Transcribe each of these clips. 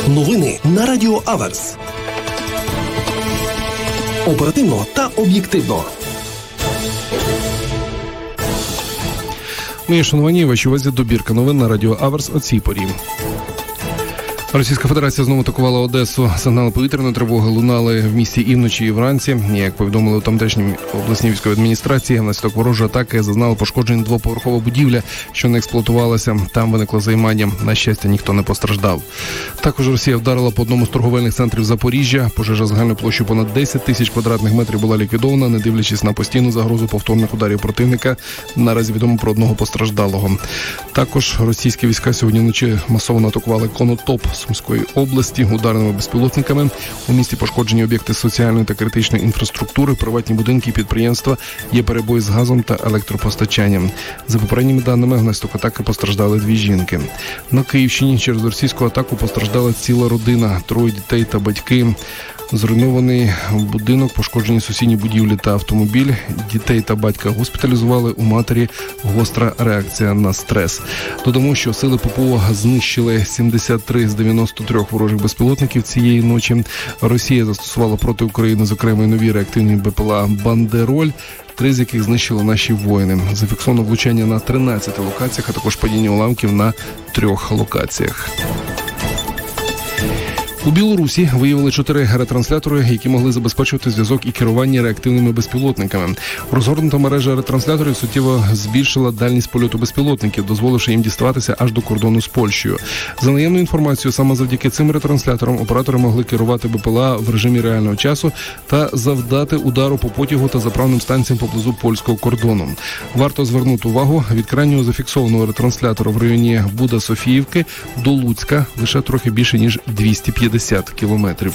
Новини на Радіо Аверс. Оперативно та об'єктивно. Мої шановані, вашій увазі добірка новин на Радіо Аверс о цій порі. Російська Федерація знову атакувала Одесу. Сигнали повітряної тривоги лунали в місті і вночі, і вранці. Як повідомили у тамтешній обласній військовій адміністрації, внаслідок ворожої атаки зазнала пошкоджень двоповерхова будівля, що не експлуатувалася. Там виникло займання. На щастя, ніхто не постраждав. Також Росія вдарила по одному з торговельних центрів Запоріжжя. Пожежа загальною площею понад 10 тисяч квадратних метрів була ліквідована, не дивлячись на постійну загрозу повторних ударів противника. Наразі відомо про одного постраждалого. Також російські війська сьогодні вночі масово атакували Конотоп Сумської області ударними безпілотниками. У місті пошкоджені об'єкти соціальної та критичної інфраструктури, приватні будинки і підприємства, є перебої з газом та електропостачанням. За попередніми даними, внаслідок атаки постраждали 2 жінки. На Київщині через російську атаку постраждала ціла родина, 3 дітей та батьки. Зруйнований будинок, пошкоджені сусідні будівлі та автомобіль. Дітей та батька госпіталізували, у матері гостра реакція на стрес. Додамо, що сили ППО знищили 73 з 93 ворожих безпілотників цієї ночі. Росія застосувала проти України, зокрема, і нові реактивні БПЛА «Бандероль», 3 з яких знищили наші воїни. Зафіксовано влучання на 13 локаціях, а також падіння уламків на 3 локаціях. У Білорусі виявили 4 ретранслятори, які могли забезпечувати зв'язок і керування реактивними безпілотниками. Розгорнута мережа ретрансляторів суттєво збільшила дальність польоту безпілотників, дозволивши їм діставатися аж до кордону з Польщею. За наявною інформацією, саме завдяки цим ретрансляторам оператори могли керувати БПЛА в режимі реального часу та завдати удару по потягу та заправним станціям поблизу польського кордону. Варто звернути увагу, від крайнього зафіксованого ретранслятора в районі Буда-Софіївки до Луцька лише трохи більше, ніж 250 кілометрів.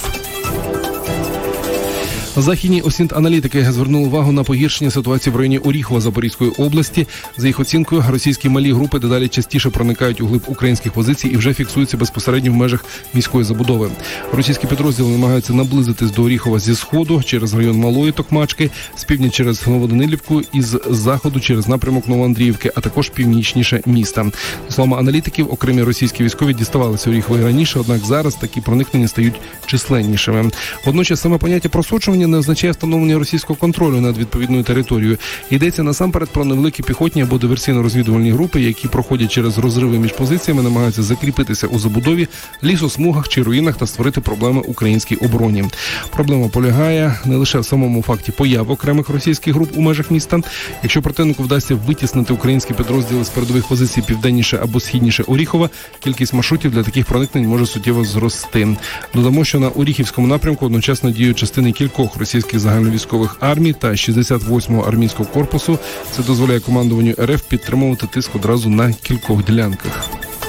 Західні осінт-аналітики звернули увагу на погіршення ситуації в районі Оріхова Запорізької області. За їх оцінкою, російські малі групи дедалі частіше проникають у глиб українських позицій і вже фіксуються безпосередньо в межах міської забудови. Російські підрозділи намагаються наблизитись до Оріхова зі сходу через район Малої Токмачки, з півдня через Новоданилівку і з заходу через напрямок Новоандріївки, а також північніше міста. За словами аналітиків, окремі російські військові діставалися Оріхова і раніше, однак зараз такі проникнення стають численнішими. Водночас саме поняття просочування не означає встановлення російського контролю над відповідною територією. Йдеться насамперед про невеликі піхотні або диверсійно-розвідувальні групи, які проходять через розриви між позиціями, намагаються закріпитися у забудові, лісосмугах чи руїнах та створити проблеми українській обороні. Проблема полягає не лише в самому факті появи окремих російських груп у межах міста. Якщо противнику вдасться витіснити українські підрозділи з передових позицій південніше або східніше Оріхова, кількість маршрутів для таких проникнень може суттєво зрости. Додамо, що на Оріхівському напрямку одночасно діють частини кількох російських загальновійськових армій та 68-го армійського корпусу. Це дозволяє командуванню РФ підтримувати тиск одразу на кількох ділянках.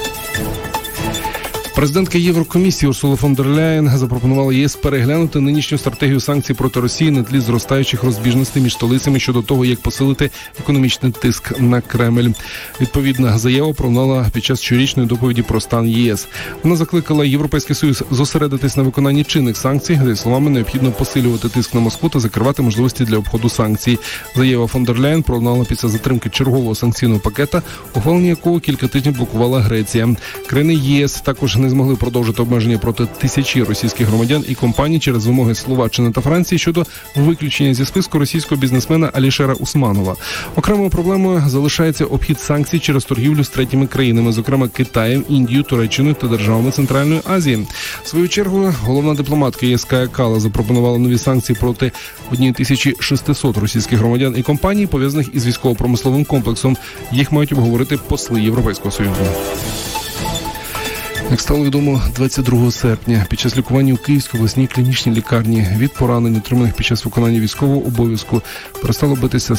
Президентка Єврокомісії Урсула фон дер Ляєн запропонувала ЄС переглянути нинішню стратегію санкцій проти Росії на тлі зростаючих розбіжностей між столицями щодо того, як посилити економічний тиск на Кремль. Відповідна заява пролунала під час щорічної доповіді про стан ЄС. Вона закликала Європейський Союз зосередитись на виконанні чинних санкцій. За її словами, необхідно посилювати тиск на Москву та закривати можливості для обходу санкцій. Заява фон дер Ляєн пролунала після затримки чергового санкційного пакета, ухвалення якого кілька тижнів блокувала Греція. Країни ЄС також не змогли продовжити обмеження проти тисячі російських громадян і компаній через вимоги Словаччини та Франції щодо виключення зі списку російського бізнесмена Алішера Усманова. Окремою проблемою залишається обхід санкцій через торгівлю з третіми країнами, зокрема Китаєм, Індією, Туреччиною та державами Центральної Азії. В свою чергу, головна дипломатка ЄС Кая Каллас запропонувала нові санкції проти 1600 російських громадян і компаній, пов'язаних із військово-промисловим комплексом. Їх мають обговорити посли Європейського Союзу. Як стало відомо, 22 серпня під час лікування у Київській обласній клінічній лікарні від поранень, отриманих під час виконання військового обов'язку, перестало битися